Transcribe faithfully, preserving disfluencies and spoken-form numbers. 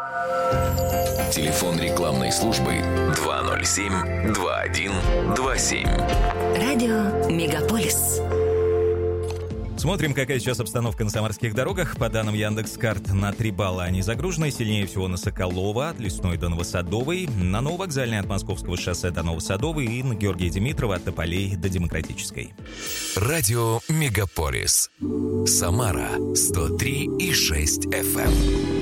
Телефон рекламной службы два ноль семь два один два семь. Радио Мегаполис. Смотрим, какая сейчас обстановка на самарских дорогах. По данным Яндекс.Карт, на три балла они загружены. Сильнее всего на Соколова, от Лесной до Новосадовой, на Нововокзальной от Московского шоссе до Новосадовой и на Георгия Димитрова от Тополей до Демократической. Радио Мегаполис. Самара сто три и шесть эф эм.